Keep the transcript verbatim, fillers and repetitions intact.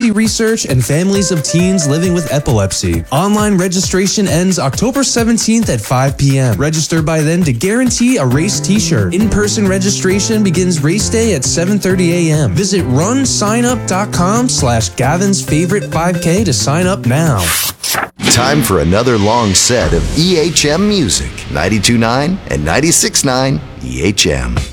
epilepsy research, and families of teens living with epilepsy. Online registration ends October seventeenth at five p.m. Register by then to guarantee a race t-shirt. In-person registration begins race day at seven thirty a.m. Visit runsignup.com slash Gavin's favorite five K to sign up now. Time for another long set of E H M music. ninety-two point nine and ninety-six point nine E H M.